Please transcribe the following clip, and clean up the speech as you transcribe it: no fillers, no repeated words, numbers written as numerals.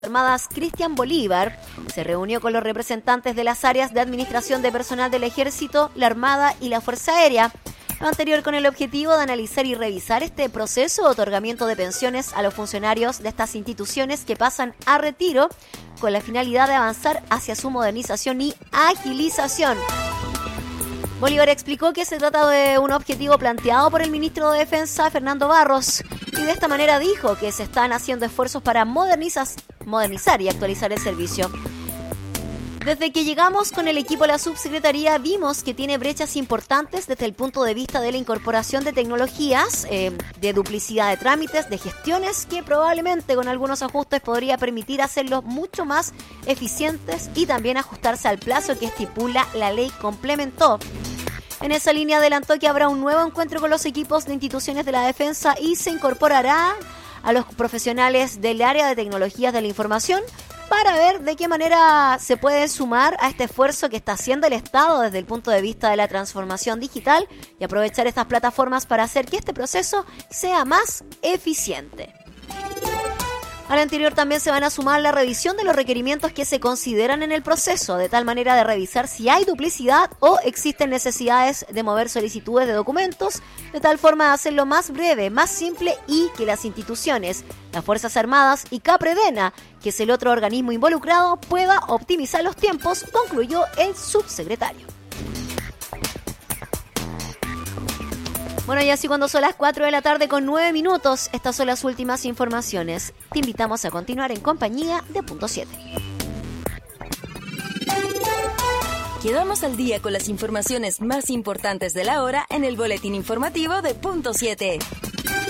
Armadas Cristian Bolívar se reunió con los representantes de las áreas de administración de personal del Ejército, la Armada y la Fuerza Aérea. Lo anterior con el objetivo de analizar y revisar este proceso de otorgamiento de pensiones a los funcionarios de estas instituciones que pasan a retiro con la finalidad de avanzar hacia su modernización y agilización. Bolívar explicó que se trata de un objetivo planteado por el ministro de Defensa, Fernando Barros, y de esta manera dijo que se están haciendo esfuerzos para modernizar y actualizar el servicio. Desde que llegamos con el equipo a la subsecretaría vimos que tiene brechas importantes desde el punto de vista de la incorporación de tecnologías, de duplicidad de trámites, de gestiones que probablemente con algunos ajustes podría permitir hacerlos mucho más eficientes y también ajustarse al plazo que estipula la ley, complementó. En esa línea adelantó que habrá un nuevo encuentro con los equipos de instituciones de la defensa y se incorporará a los profesionales del área de tecnologías de la información para ver de qué manera se puede sumar a este esfuerzo que está haciendo el Estado desde el punto de vista de la transformación digital y aprovechar estas plataformas para hacer que este proceso sea más eficiente. Al anterior también se van a sumar la revisión de los requerimientos que se consideran en el proceso, de tal manera de revisar si hay duplicidad o existen necesidades de mover solicitudes de documentos, de tal forma de hacerlo más breve, más simple y que las instituciones, las Fuerzas Armadas y Capredena, que es el otro organismo involucrado, pueda optimizar los tiempos, concluyó el subsecretario. Bueno, y así cuando son las 4 de la tarde con 9 minutos, estas son las últimas informaciones. Te invitamos a continuar en compañía de Punto 7. Quedamos al día con las informaciones más importantes de la hora en el boletín informativo de Punto 7.